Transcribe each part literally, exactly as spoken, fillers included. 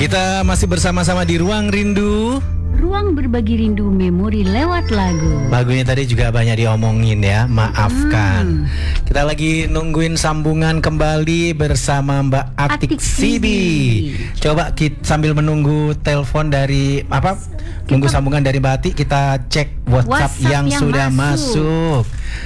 Kita masih bersama-sama di Ruang Rindu. Ruang berbagi rindu memori lewat lagu. Lagunya tadi juga banyak diomongin ya, maafkan. hmm. Kita lagi nungguin sambungan kembali bersama Mbak Atik, Atik Sibi. Coba kita sambil menunggu telepon dari apa? Kita, nunggu sambungan dari Mbak Atik, kita cek WhatsApp, WhatsApp yang, yang sudah masuk, masuk.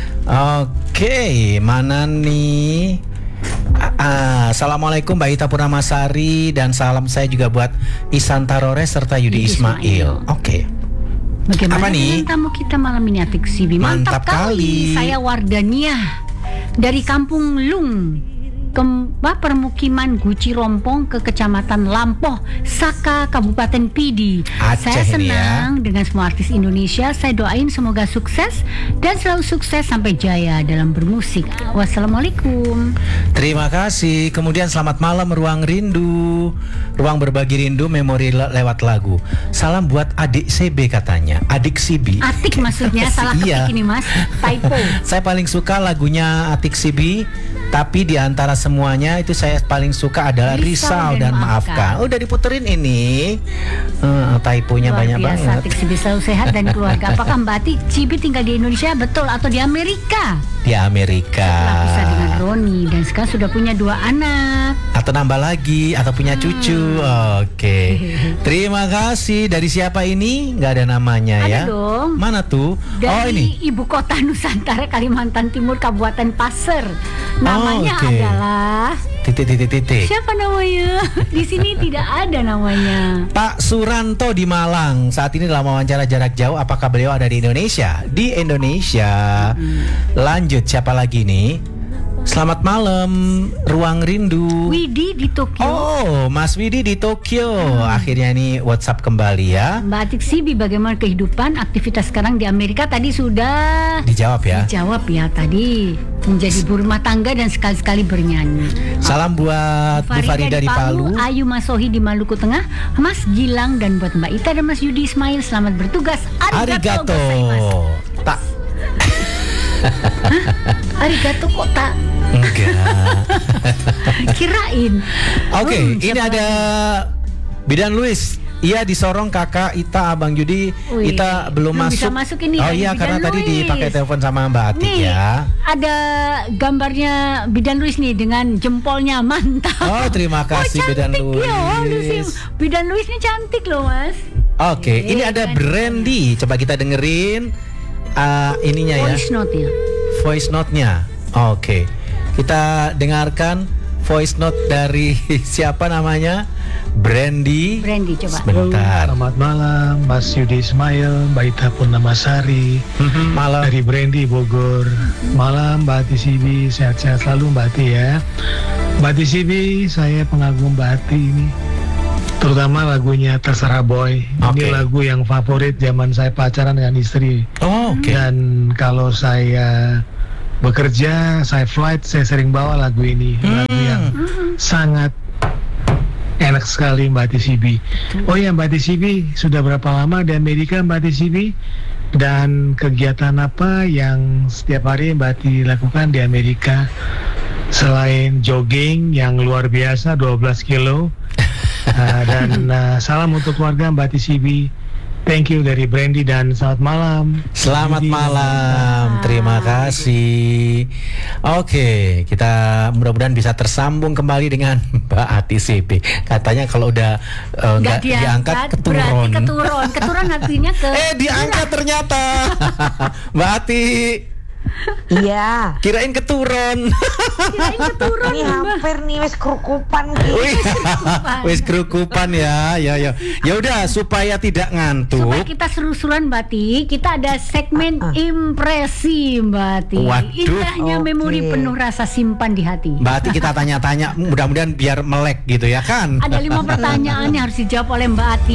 Oke, mana nih? Ah, Assalamualaikum Mbak Ita Purnamasari, dan salam saya juga buat Isan Tarores serta Yudi, Yudi Ismail, Ismail. Oke. Okay. Bagaimana dengan tamu kita malam ini, Atik Sibi? Mantap, Mantap kali. kali Saya Wardania dari Kampung Lung, Kemba Permukiman Guci Rompong ke Kecamatan Lampoh, Saka, Kabupaten Pidi. Aceh. Saya senang ya dengan semua artis Indonesia. Saya doain semoga sukses dan selalu sukses sampai jaya dalam bermusik. Wassalamualaikum. Terima kasih. Kemudian selamat malam Ruang Rindu, Ruang berbagi rindu memori le- lewat lagu. Salam buat adik C B katanya. Adik Sibi. Atik maksudnya salah ketik iya. Ini mas, typo. Saya paling suka lagunya Atik Sibi, tapi di antara semuanya itu saya paling suka adalah Risau, Risau dan, dan Maafkan. Oh, udah diputerin ini. Uh, typonya luar banyak biasa, banget. Atik Sibi selalu sehat dan keluarga. Apakah Mbak Atik Sibi tinggal di Indonesia betul atau di Amerika? Di Amerika. Setelah pisah dengan Roni dan sekarang sudah punya dua anak. Atau nambah lagi atau punya hmm. cucu. Oke. Okay. Terima kasih. Dari siapa ini? Gak ada namanya. Ada ya. Dong. Mana tuh? Dari oh ini. Ibu kota Nusantara Kalimantan Timur Kabupaten Pasir. Namanya oh, okay. adalah titik-titik-titik. Siapa namanya? Di sini tidak ada namanya. Pak Suranto di Malang. Saat ini dalam wawancara jarak jauh. Apakah beliau ada di Indonesia? Di Indonesia. Hmm. Lanjut, siapa lagi nih? Selamat malam Ruang Rindu. Widi di Tokyo. Oh, Mas Widi di Tokyo. hmm. Akhirnya nih WhatsApp kembali ya. Mbak Atik Sibi, bagaimana kehidupan aktivitas sekarang di Amerika? Tadi sudah dijawab ya. Dijawab ya tadi. Menjadi ibu rumah tangga dan sekali-sekali bernyanyi. Salam buat Bu Farida di Palu, Ayu Masohi di Maluku Tengah, Mas Gilang, dan buat Mbak Ita dan Mas Yudi Ismail, selamat bertugas. Arigato. Tak. Arigato kok tak? Enggak. Kirain. Oke, okay, hmm, ini ada Bidan Luis. Iya, di Sorong kakak Ita, Abang Judi. Wih, Ita belum masuk. Bisa masuk ini. Oh iya, karena Luis. Tadi dipakai telepon sama Mbak Atik nih, ya. Ada gambarnya Bidan Luis nih dengan jempolnya, mantap. Oh, terima kasih oh, Bidan Luis. Ya, Luis. Bidan Luis ini cantik loh, Mas. Oke, okay, ini ada Brandy. Coba kita dengerin uh, ininya ya. Voice note-nya. Voice note-nya. Oke. Okay. Kita dengarkan voice note dari siapa namanya? Brandy. Brandy, coba. Sebentar. Selamat malam Mas Yudi Ismail, Mbak Ita Purnamasari. Malam. Dari Brandy Bogor. Malam Mbak Ati Sibi, sehat-sehat selalu Mbak Ati ya. Mbak Ati Sibi, saya pengagum Mbak Ati ini. Terutama lagunya Terserah Boy. Okay. Ini lagu yang favorit zaman saya pacaran dengan istri. Oh, oke. Okay. Dan kalau saya bekerja, saya flight, saya sering bawa lagu ini. Hmm. Lagu yang sangat enak sekali Mbak Ati Sibi. Oh ya Mbak Ati Sibi, sudah berapa lama di Amerika Mbak Ati Sibi? Dan kegiatan apa yang setiap hari Mbak Ati lakukan di Amerika? Selain jogging yang luar biasa dua belas kilo. uh, Dan uh, salam untuk keluarga Mbak Ati Sibi. Thank you dari Brandy dan selamat malam. Selamat Jadi, malam, terima kasih. Oke, kita mudah-mudahan bisa tersambung kembali dengan Mbak Ati Sibi. Katanya kalau udah uh, nggak diangkat, diangkat keturun. Berarti keturun, keturun artinya ke. Eh diangkat ternyata, Mbak Ati. Iya. Kirain keturun. Kirain keturun. Ini hampir nih wis kerukupan gitu. Wis kerukupan ya, ya ya. Ya udah supaya tidak ngantuk. Supaya kita seru-seruan Mbak Ati, kita ada segmen uh, uh. impresi Mbak Ati. Waduh. Indahnya okay. memori penuh rasa simpan di hati. Mbak Ati kita tanya-tanya, mudah-mudahan biar melek gitu ya kan. Ada lima pertanyaan yang harus dijawab oleh Mbak Ati.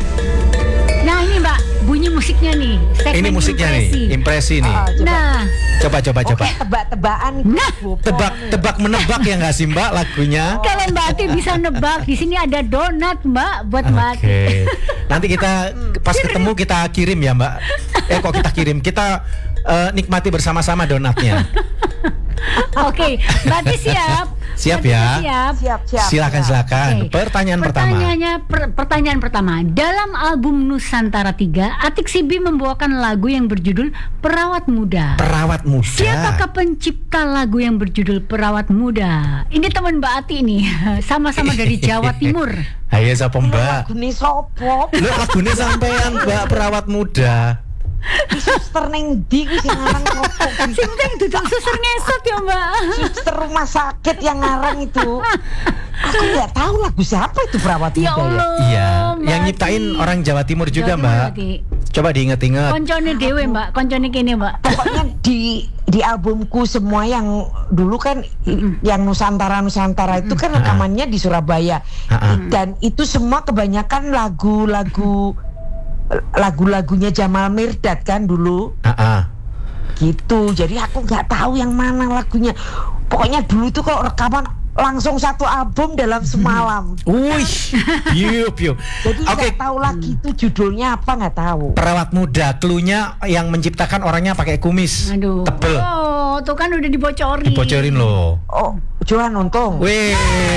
Nah ini Mbak, bunyi musiknya nih. Ini musiknya impresi. nih, impresi nih. Oh, coba. Nah, coba coba Oke, coba. Tebak-tebakan. Nah, tebak tebak menebak ya nggak sih Mbak lagunya? Oh. Kalau Mbak Ati bisa nebak, di sini ada donat Mbak buat Mbak Ati. Oke. Nanti kita pas ketemu kita kirim ya Mbak. Eh kok kita kirim? Kita uh, nikmati bersama-sama donatnya. Oke, Mbak Ati siap. Siap ya? Siap. Siap, siap. Silakan siap. silakan. Oke. Pertanyaan pertama. Pertanyaannya per- pertanyaan pertama. Dalam album Nusantara tiga, Atik Sibi membawakan lagu yang berjudul Perawat Muda. Perawat muda. Siapakah pencipta lagu yang berjudul Perawat Muda? Ini teman Mbak Ati nih, sama-sama dari Jawa Timur. Ayo sapa Mbak? Lagu nih sopo. Lu lagune sampean Mbak Perawat Muda. Di suster neng di ku sing ngarang sopo. Sing penting duduk suster ngesot ya Mbak. Suster rumah sakit yang ngarang itu. Aku nggak tahu lagu siapa itu Perawat Ya Muda ya. Allah. Iya, Mbak yang Ati. nyiptain orang Jawa Timur juga, Jawa Timur, Mbak. Ati. Coba diinget-inget. Koncone dewe Mbak, koncone kene Mbak. Pokoknya di di albumku semua yang dulu kan i- yang Nusantara Nusantara itu kan rekamannya di Surabaya. Ha-ha. Dan itu semua kebanyakan lagu-lagu lagu-lagunya Jamal Mirdad kan dulu. Ah, Gitu. Jadi aku nggak tahu yang mana lagunya. Pokoknya dulu tuh kalau rekaman langsung satu album dalam semalam. Wih, piu piu. Jadi Oke, nggak tahu lagi itu judulnya apa, nggak tahu. Perawat Muda, cluenya yang menciptakan orangnya pakai kumis Aduh. tebel. Oh, tuh kan udah dibocorin. Dibocorin loh. Oh, Johan Untung. Wih,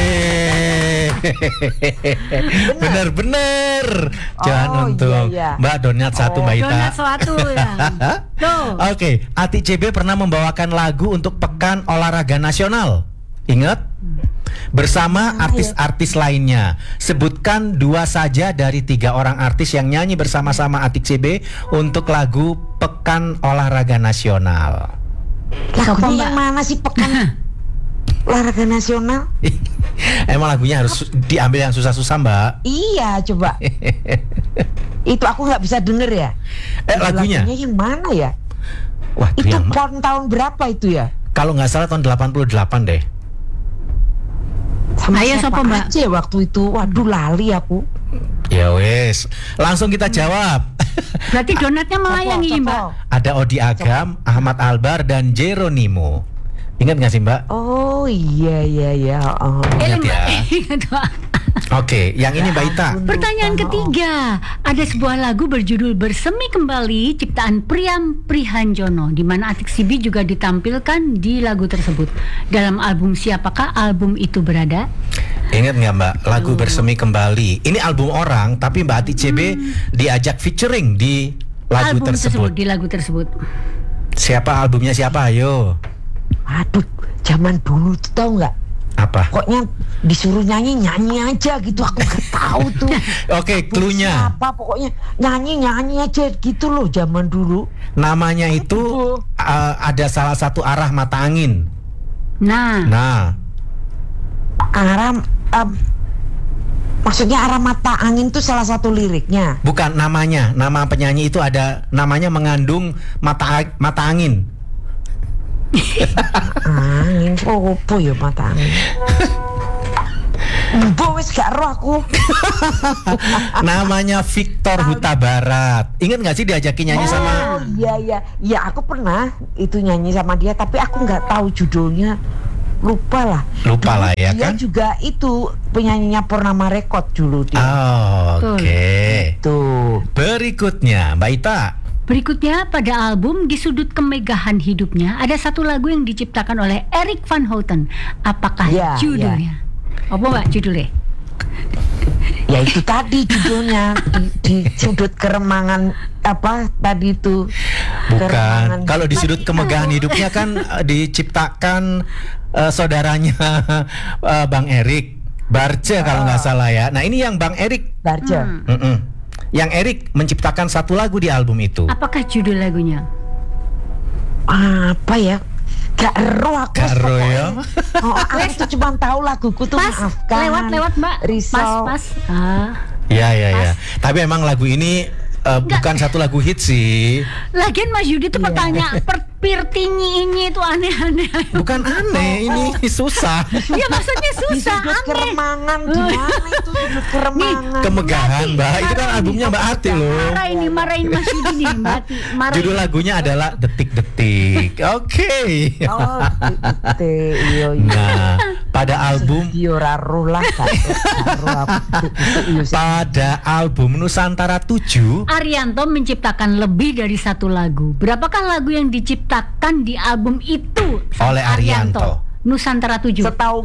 bener-bener. Jangan Oh, untung. iya, iya. Mbak donat satu Oh, Mbak Ita. Donat suatu ya. Tuh. Oke, Ati C B pernah membawakan lagu untuk Pekan Olahraga Nasional. Ingat? Bersama artis-artis lainnya. Sebutkan dua saja dari tiga orang artis yang nyanyi bersama-sama Ati C B untuk lagu Pekan Olahraga Nasional. Siapa, Mbak? Lagunya yang mana sih Pekan Olahraga Nasional? Emang lagunya harus su- diambil yang susah-susah, Mbak. Iya, coba. Itu aku nggak bisa denger ya. Eh, Itu lagunya? yang mana ya? Wah, Itu yang ma- tahun tahun berapa itu ya? kalau nggak salah tahun delapan puluh delapan deh. Sama Ayo, siapa siapa, Mbak? aja waktu itu? Waduh, lali aku. Ya wes, langsung kita jawab. Berarti donatnya melayang Sopo, ini sopo. Mbak. Ada Odi Agam, Ahmad Albar, dan Jeronimo. Ingat nggak sih, Mbak? Oh iya iya iya. Oh. Ingat ya. Ingat, Mbak. Oke, yang ini Mbak Ita. Pertanyaan ketiga, ada sebuah lagu berjudul Bersemi Kembali ciptaan Priam Prihanjono, di mana Atik Sibi juga ditampilkan di lagu tersebut. Dalam album siapakah album itu berada? Ingat nggak Mbak, lagu Bersemi Kembali. Ini album orang, tapi Mbak Ati C B diajak featuring di lagu album tersebut. di lagu tersebut. Siapa albumnya siapa? Ayo. Aduh, zaman dulu tuh tau nggak? Apa? Pokoknya disuruh nyanyi nyanyi aja gitu. Aku nggak tahu tuh. Oke, cluenya. Apa pokoknya nyanyi nyanyi aja gitu loh zaman dulu. Namanya itu uh, ada salah satu arah mata angin. Nah, Nah, Arah um, maksudnya arah mata angin tuh salah satu liriknya. bukan namanya. Nama penyanyi itu ada namanya mengandung mata mata angin. Angin apa ya mata angin? Mbok wis gak roh aku. Namanya Victor Huta Barat. Ingat nggak sih diajakin nyanyi sama? Oh iya iya. Ya aku pernah itu nyanyi sama dia tapi aku nggak tahu judulnya. Lupa lah. Lupa lah ya Dia kan? juga itu penyanyinya Purnama Record dulu dia. Oh, Oke. Tuh. Berikutnya Mbak Ita. berikutnya pada album Di Sudut Kemegahan Hidupnya ada satu lagu yang diciptakan oleh Erik van Houten. Apakah Ya, judulnya? Apa Mbak judulnya? Ya itu tadi judulnya di, di sudut keremangan apa tadi itu. Bukan. Kalau di sudut kemegahan hidupnya kan eh, diciptakan eh, saudaranya eh, Bang Erik Barce kalau nggak salah ya. Nah ini yang Bang Erik, Barja. Hmm. Mm-mm. yang Erik menciptakan satu lagu di album itu. Apakah judul lagunya? Apa ya? Gak ero aku. Gak ero pokoknya. ya? Oh, aku tuh cuma tahu laguku tuh Pas, Maafkan. lewat-lewat Mbak. Risau. Pas, pas. Ah. Ya ya ya. Tapi emang lagu ini eh, bukan satu lagu hit sih. Lagian Mas Yudi tuh pertanyaan per, pirtinyi ini itu aneh-aneh. Bukan aneh, ini susah. Ya maksudnya Di susah, sudut aneh. keremangan di mana itu sudut keremangan? Kemegahan, Mbak. Itu kan albumnya Mbak Ati loh. Marah ini, marahin Mas Yudi nih, Mbak Ati. Marahin. Judul lagunya adalah Detik-detik. Oke. Oh, itu iya iya. Nah, pada album Yo raruh lah gak raruh aku. Iya sih. pada album Nusantara tujuh Arianto menciptakan lebih dari satu lagu. Berapakah lagu yang diciptakan di album itu sama Oleh Arianto. Nusantara tujuh. Setahu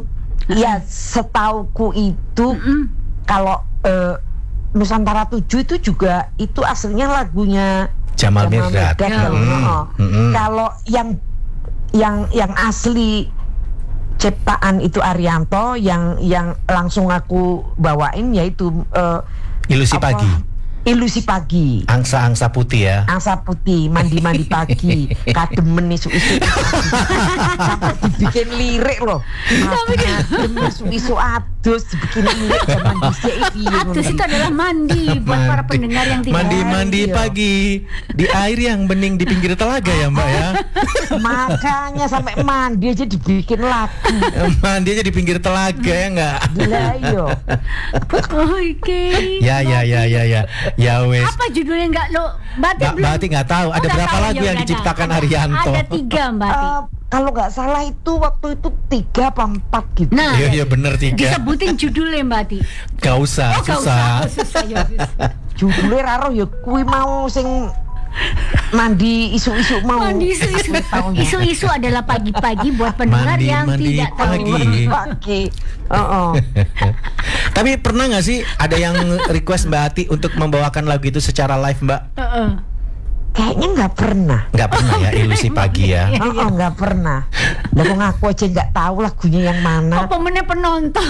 Iya, setauku itu Mm-mm. kalau eh, Nusantara tujuh itu juga itu aslinya lagunya Jamal Mirdad. kalau Mm, oh. mm-mm. Kalau yang yang yang asli ciptaan itu Arianto, yang yang langsung aku bawain yaitu eh, Ilusi apa? Pagi, Ilusi Pagi. angsa-angsa putih ya. Angsa putih, mandi-mandi pagi, kademen isu-isu sampai dibikin lirik loh. Kademen isu-isu adus dibikin lirik zaman dhisik iki. Adus itu adalah mandi buat para pendengar yang tidak Mandi-mandi Iya. pagi di air yang bening di pinggir telaga ya Mbak ya. Makanya sampai mandi aja dibikin lagu. Mandi aja di pinggir telaga ya enggak? Gila yo. Oke. Ya ya ya ya ya. Ya wes. Apa judulnya enggak lo? Mbak Ati Mbak belum. Mbak Ati nggak tahu ada Oh, nggak berapa tahu, lagu ya yang udah, diciptakan ada- Arianto. Ada tiga Mbak Ati. Eh, kalau nggak salah itu waktu itu tiga apa empat gitu. Nah, Iya iya bener tiga. disebutin judulnya Mbak Ati. Gak usah, Oh, nggak susah. usah. Oh, susah ya. susah. Judulnya raro ya kui mau sing mandi isu-isu mau. Mandi isu-isu. Isu-isu adalah pagi-pagi buat pendengar Mandi, yang mandi tidak tahu. pagi. Mandi pagi. Oh, oh. Tapi pernah nggak sih ada yang request Mbak Ati untuk membawakan lagu itu secara live Mbak? Heeh. Kayaknya nggak pernah. Nggak pernah ya, Ilusi Pagi ya. Iya, Oh, oh, nggak pernah. Lah kok ngaku aja nggak tahu lagunya yang mana. Apa meneh penonton?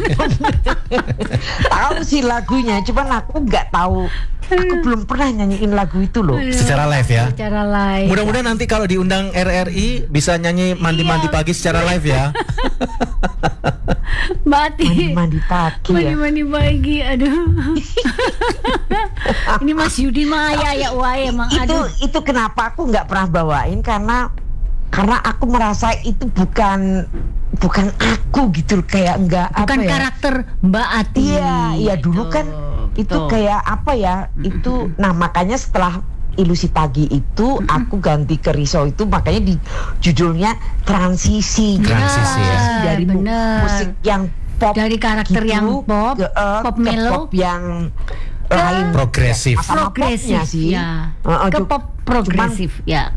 Tahu sih lagunya, cuman aku nggak tahu. Aku belum pernah nyanyiin lagu itu loh. Secara live ya. Secara live. Mudah-mudahan nanti kalau diundang R R I bisa nyanyi mandi-mandi Iya. pagi secara live ya. Mbak Ati. Mandi-mandi pagi ya. Mandi-mandi pagi, aduh. Ini Mas Yudi Maya ya, wah emang Itu aduh. itu kenapa aku nggak pernah bawain karena karena aku merasa itu bukan bukan aku gitu kayak enggak apa Bukan ya. karakter Mbak Ati. Iya, iya dulu kan itu betul. kayak apa ya? Itu nah makanya setelah Ilusi Pagi itu aku ganti ke Riso itu makanya di judulnya transisi. Transisi ya. Dari mu- Bener. musik yang pop Dari karakter gitu, yang pop, ke, eh, pop ke melo, pop yang lain Progresif. sama popnya progresif sih. ya. Heeh, Ke cu- pop progresif ya.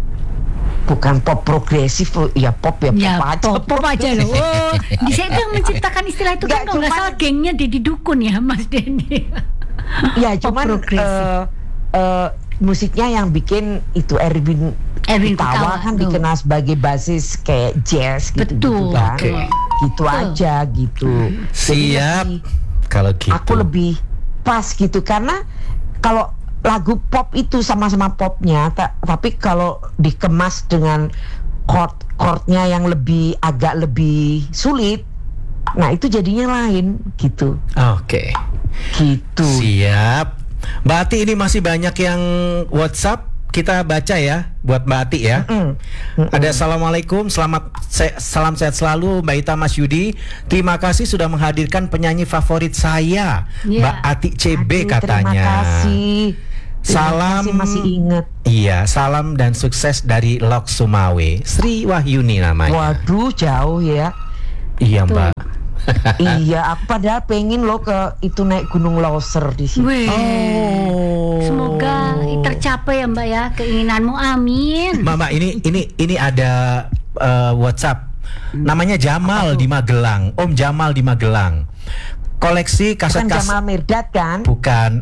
bukan pop progresif ya pop ya pop Ya, aja. pop, pop aja loh. Oh, di saya itu yang menciptakan istilah itu kan Nggak, kalau nggak cuman- salah gengnya Deddy Dukun ya, Mas Denny. Ya Pop cuman progresif. eh, eh, musiknya yang bikin itu Erwin Erwin Kutawa Kutawa, kan tuh. dikenal sebagai basis kayak jazz gitu, Betul. kan. Oke. Gitu Betul. aja gitu. Jadi Siap. lebih- Kalau gitu. aku lebih pas gitu karena kalau lagu pop itu sama-sama popnya ta- tapi kalau dikemas dengan chord chordnya yang lebih agak lebih sulit, nah itu jadinya lain gitu Oke. gitu. Siap. Mbak Ati ini masih banyak yang WhatsApp. Kita baca ya buat Mbak Ati ya. Mm. Ada assalamualaikum, selamat se- salam sehat selalu Mbak Ita, Mas Yudi. Terima kasih sudah menghadirkan penyanyi favorit saya, Ya. Mbak Ati C B Aduh, katanya. Terima kasih. Terima Salam kasih masih inget. Iya, salam dan sukses dari Lok Sumawe. Sri Wahyuni namanya. Waduh jauh ya. Iya Mbak. Iya, aku padahal pengen lo ke itu naik Gunung Loser di sini. Weh. Oh. Semoga tercapai ya Mbak ya keinginanmu, amin. Mbak, Mbak, ini ini ini ada uh, WhatsApp. Namanya Jamal di Magelang. Om Jamal di Magelang. Koleksi Bukan kaset-kaset. Jamal Mirdad kan? Bukan.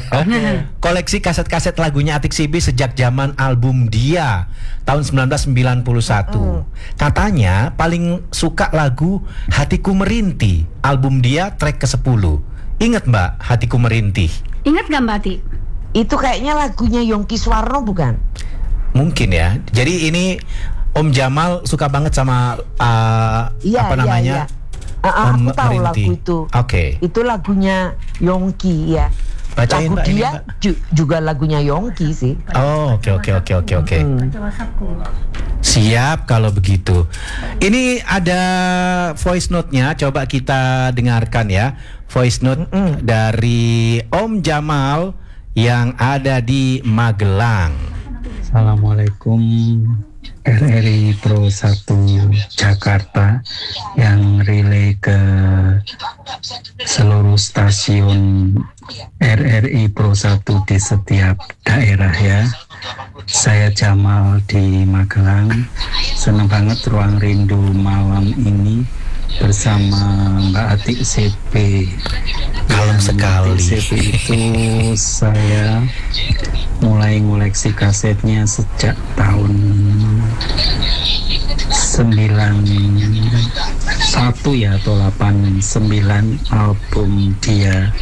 Koleksi kaset-kaset lagunya Atik Sibi sejak zaman album Dia tahun sembilan belas sembilan puluh satu. Katanya paling suka lagu Hatiku Merintih, album Dia track ke sepuluh. Ingat Mbak Hatiku Merintih? Ingat gak Mbak Ati? Itu kayaknya lagunya Yongki Suwarno bukan? Mungkin ya. Jadi ini Om Jamal suka banget sama uh, Iya, apa iya, namanya? iya. Ah, ah, Om aku tahu Merintih. lagu itu. Oke. Itu lagunya Yongki ya. Bacain Lagu Mbak ini, dia Mbak. ju- juga lagunya Yongki sih. Oh, oke oke oke oke oke. Hmm. Siap kalau begitu. Ini ada voice note-nya, coba kita dengarkan ya. Voice note Mm-mm. dari Om Jamal yang ada di Magelang. Assalamualaikum R R I Pro satu Jakarta yang relay ke seluruh stasiun R R I Pro satu di setiap daerah ya. Saya Jamal di Magelang. Senang banget Ruang Rindu malam ini bersama Mbak Atik C P. Kalem sekali. Mbak Atik C P itu saya mulai ngoleksi kasetnya sejak tahun sembilan satu ya atau delapan sembilan album dia.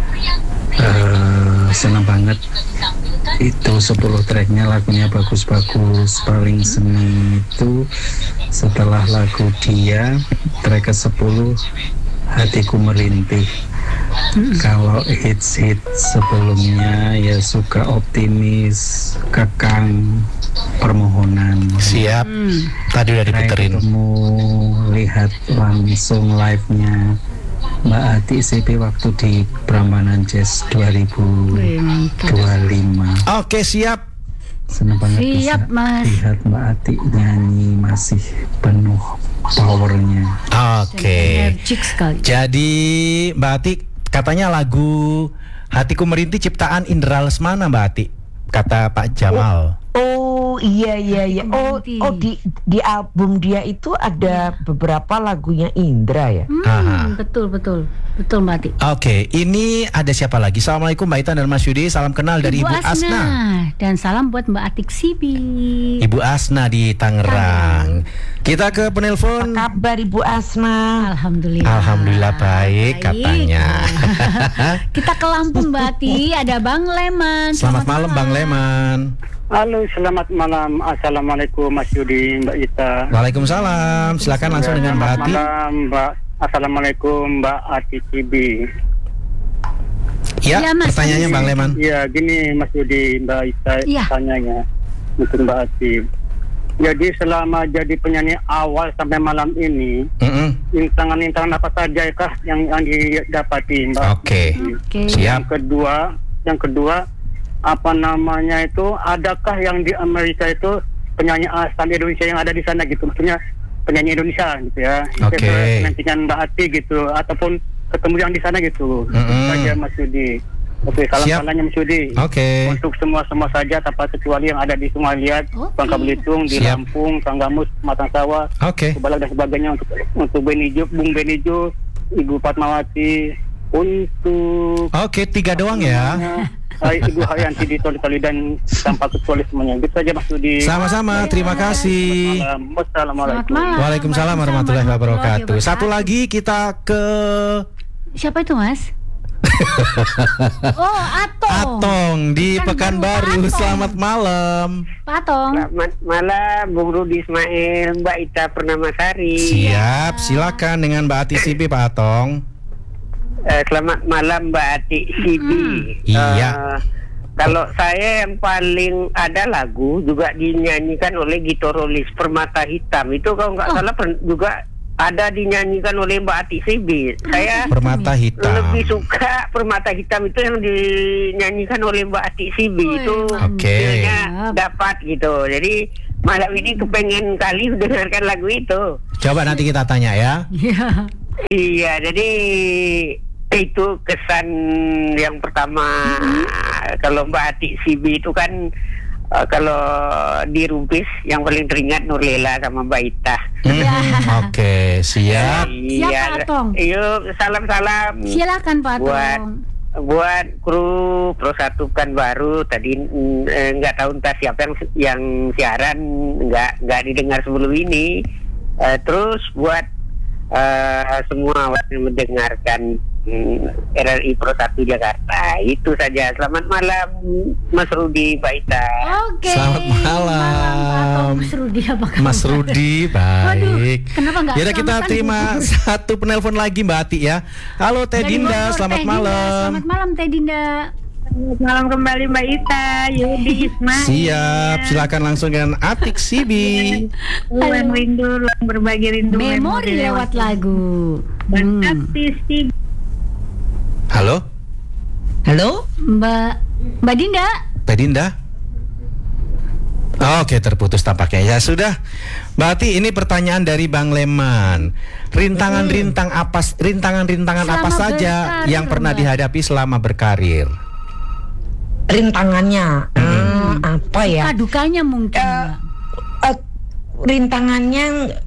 Uh, senang banget itu sepuluh tracknya, lagunya bagus-bagus. Paling seni itu setelah lagu dia track ke sepuluh Hatiku Merintih. Hmm. Kalau hits-hits sebelumnya ya Suka Optimis, Kekang, Permohonan. Siap. Hmm. Tadi udah diputerin. Ketemu lihat langsung live-nya Mbak Ati C P waktu di Prambanan Jazz dua ribu dua puluh lima. Oke, siap. Senang banget siap, bisa Mas. lihat Mbak Ati nyanyi masih penuh powernya. Oke. Energik sekali. Jadi Mbak Ati katanya lagu Hatiku Merintih ciptaan Indra Lesmana, Mbak Ati, kata Pak Jamal. Oh iya iya iya. Oh oh di di album dia itu ada beberapa lagunya Indra ya. Hmm, Aha. betul betul betul Mbak Ati. Oke, ini ada siapa lagi? Assalamualaikum Mbak Ita dan Mas Yudi. Salam kenal dari Ibu, Ibu Asna. Asna. Dan salam buat Mbak Atik Sibi. Ibu Asna di Tangerang. Kita ke penelpon. Apa kabar Ibu Asna? Alhamdulillah. Alhamdulillah baik, baik. Katanya. Kita ke Lampung Mbak Ati. Ada Bang Leman. Selamat, Selamat malam, malam Bang Leman. Halo, selamat malam. Assalamualaikum Mas Yudi, Mbak Ita. Waalaikumsalam. Silakan langsung dengan Mbak Ati. Selamat malam, Mbak. Assalamualaikum Mbak Ati Cibi. Ya, ya Mas, pertanyaannya Bang Leman. Iya, gini Mas Yudi, Mbak Ita ya. Tanyanya untuk Mbak Ati. Jadi selama jadi penyanyi awal sampai malam ini, mm-hmm. intangan-intangan apa saja kah yang yang didapati Mbak? Oke. Okay. Siap. Yang kedua, yang kedua apa namanya itu, adakah yang di Amerika itu penyanyi asal Indonesia yang ada di sana gitu, maksudnya penyanyi Indonesia gitu ya. Oke. Okay. Nantikan Mbak Ati gitu ataupun ketemu yang di sana gitu. Mm-hmm. Saja Mas Yudi. Oke, salam-salamnya Mas Yudi. Oke. Okay. Untuk semua-semua saja tanpa kecuali yang ada di Sungai Liat, okay. Bangka Belitung, di Siap. Lampung, Tanggamus, Matang Sawah, Oke. Okay. Kebalak dan sebagainya, untuk untuk Benijo, Bung Benijo, Ibu Fatmawati, untuk Oke, okay, tiga doang ya. Ibu Haryanti di Toli-Toli dan tanpa kecuali semuanya. Gitu saja Mas Yudi. Sama-sama, terima kasih. Wassalamualaikum. Waalaikumsalam warahmatullahi wabarakatuh. Satu lagi kita ke siapa itu Mas? Oh, Atong. Atong di Pekanbaru. Selamat malam. Pak Atong. Selamat malam Bung Rudi Ismail, Mbak Ita Pernamasari. Siap, silakan dengan Mbak Ati Sibi Pak Atong. Uh, selamat malam Mbak Ati Sibi. Hmm. Iya. Uh, kalau saya yang paling ada lagu juga dinyanyikan oleh Gito Rolis, Permata Hitam. Itu kalau nggak oh. salah juga ada dinyanyikan oleh Mbak Ati Sibi. Saya Permata Hitam. lebih suka Permata Hitam itu yang dinyanyikan oleh Mbak Ati Sibi. Oh, itu okay. dapat gitu. Jadi malam ini kepengen kali mendengarkan lagu itu. Coba nanti kita tanya ya. Iya. Iya, jadi itu kesan yang pertama. Mm-hmm. Kalau Mbak Ati Sibi itu kan uh, kalau di Rumpis yang paling teringat Nurlela sama Mbak Ita. Mm, Oke, okay, siap. Siap Pak Atong. Yuk, salam-salam. Silakan Pak Atong. Buat buat kru Pro satu Pekanbaru tadi nggak eh, tahu entah siapa yang yang siaran nggak nggak didengar sebelum ini. Uh, terus buat uh, semua yang mendengarkan R R I Pro satu Jakarta. Itu saja. Selamat malam Mas Rudi, Mbak Ita. Oke. Selamat malam. Mas Rudi apa kabar? Mas Rudi baik. Waduh, kenapa enggak? Jadi kita terima satu penelpon lagi Mbak Ati ya. Halo Teh Dinda, selamat Teh malam. Dinda, selamat malam Teh Dinda. Selamat malam kembali Mbak Ita, Yudi Ismail. Siap, silakan langsung dengan Atik Sibi. Ruang rindu, ruang berbagi rindu. Memori, memori lewat, lewat lagu. Hmm. Atik Sibi. Halo? Halo? Mbak Mbak Dinda? Mbak Dinda? Oke, terputus tampaknya. Ya sudah. Mbak Ati, ini pertanyaan dari Bang Leman. Rintangan-rintang apa rintangan-rintangan apa saja yang pernah Mbak dihadapi selama berkarir? Rintangannya hmm. Hmm, apa ya? Duka dukanya mungkin. Uh, uh, rintangannya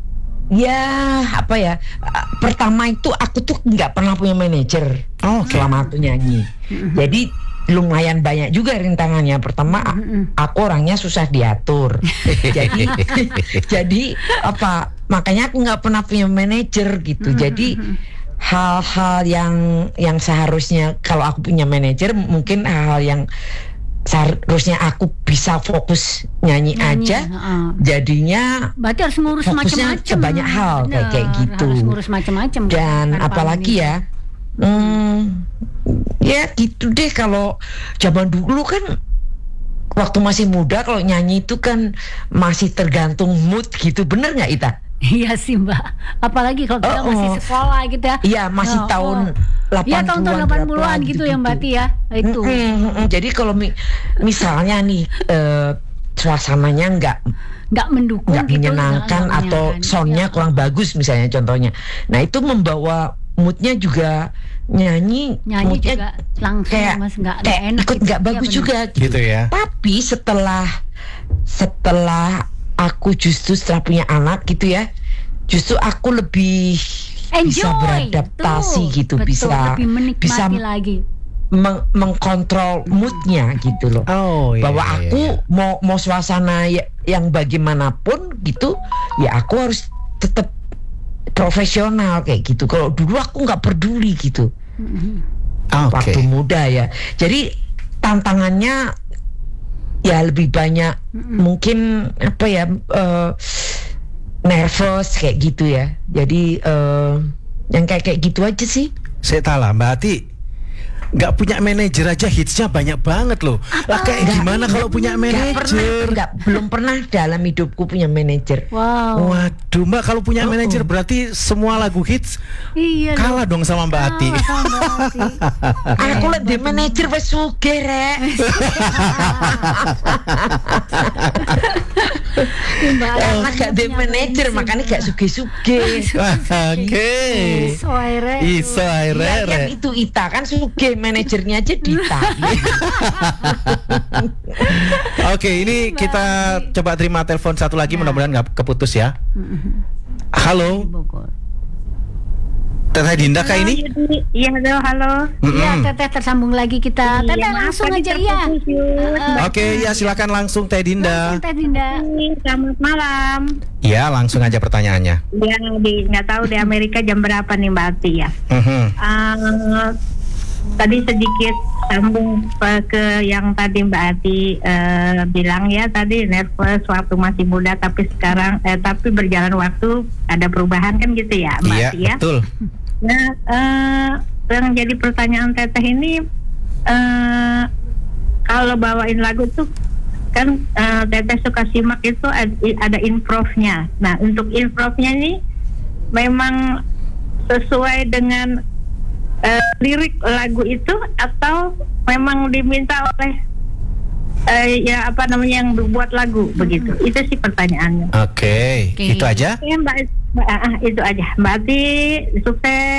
ya apa ya? Pertama itu aku tuh nggak pernah punya manajer oh, okay. selama aku nyanyi. Mm-hmm. Jadi lumayan banyak juga rintangannya. Pertama, mm-hmm. aku orangnya susah diatur. jadi, jadi apa? Makanya aku nggak pernah punya manajer gitu. Mm-hmm. Jadi hal-hal yang yang seharusnya kalau aku punya manajer, mungkin hal-hal yang seharusnya aku bisa fokus nyanyi, nyanyi aja, uh. jadinya berarti harus ngurus macam-macam, banyak hal. Bener, kayak kayak gitu. Harus ngurus macam-macam. Dan apalagi ya, hmm, ya gitu deh. Kalau zaman dulu kan, waktu masih muda, kalau nyanyi itu kan masih tergantung mood gitu, bener nggak Ita? Iya sih Mbak, apalagi kalau kita oh, masih sekolah gitu ya. Iya masih oh, tahun delapan puluhan. Iya tahun-tahun delapan puluhan gitu, gitu ya Mbak ya. Itu. Mm, mm, mm, jadi kalau mi- misalnya nih uh, suasananya nggak nggak mendukung, nggak gitu, menyenangkan gak, gak atau soundnya ya. kurang bagus misalnya contohnya. Nah itu membawa moodnya juga nyanyi, nyanyi moodnya juga langsung kayak, mas nggak enak, ikut nggak gitu, bagus ya, juga gitu. gitu ya. Tapi setelah setelah aku justru setelah punya anak gitu ya, justru aku lebih Enjoy, bisa beradaptasi tuh, gitu, betul, bisa bisa lagi. Meng- mengkontrol moodnya gitu loh. Oh, iya, bahwa iya, aku iya. mau mau suasana ya, yang bagaimanapun gitu, ya aku harus tetap profesional kayak gitu. Kalau dulu aku nggak peduli gitu. Okay. Waktu muda ya. Jadi tantangannya ya lebih banyak mm-hmm. mungkin apa ya uh, nervous kayak gitu ya. Jadi uh, yang kayak kayak gitu aja sih. Saya tahu lah Mbak Ati, nggak punya manajer aja hitsnya banyak banget loh. Lah kayak gak, gimana kalau punya manajer? Nggak, belum pernah dalam hidupku punya manajer. Wow. Waduh Mbak, kalau punya oh, manajer berarti semua lagu hits iya, kalah dong sama Mbak Ati. Aku lebih manajer wes sugih rek. Karena gak ada manajer makanya gak sugih-sugih. Oke. Iso aire. Iso aire. Kan itu Ita kan sugih, manajernya aja Dita. Oke, ini kita coba terima telepon satu lagi, mudah-mudahan nggak keputus ya. Halo. Teteh Dinda kah ini? Iya, halo, halo. Iya, Teteh tersambung lagi kita. Teteh langsung aja ya. Uh, Oke, ya silakan langsung Teh Dinda. Langsung Teh Dinda. Selamat malam. Ya, langsung aja pertanyaannya. Ya, di nggak tahu di Amerika jam berapa nih Mbak Ati ya. Uh-huh. Uh, tadi sedikit sambung ke yang tadi Mbak Ati uh, bilang ya, tadi nervous waktu masih muda, tapi sekarang eh, tapi berjalan waktu ada perubahan kan gitu ya Mbak iya, Ati ya. Betul. Nah, uh, yang jadi pertanyaan Teteh ini, uh, kalau bawain lagu tuh kan uh, Teteh suka simak itu ada, ada improve-nya. Nah, untuk improve-nya ini memang sesuai dengan uh, lirik lagu itu atau memang diminta oleh uh, ya apa namanya yang membuat lagu begitu? Itu sih pertanyaannya. Oke, okay. okay. Itu aja. Ya, Mbak, Mbak, ah, itu aja. Mbak Ati, sukses.